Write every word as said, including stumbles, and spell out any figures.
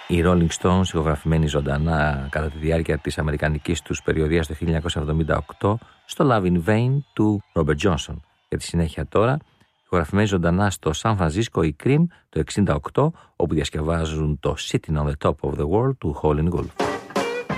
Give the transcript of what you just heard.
Οι Rolling Stones, ηχογραφημένοι ζωντανά κατά τη διάρκεια της αμερικανικής τους περιοδίας το χίλια εννιακόσια εβδομήντα οκτώ στο Love in Vain του Robert Johnson. Για τη συνέχεια τώρα, ηχογραφημένοι ζωντανά στο Σαν Φρανσίσκο οι Cream το εξήντα οκτώ, όπου διασκευάζουν το Sitting on the Top of the World του Howlin' Wolf.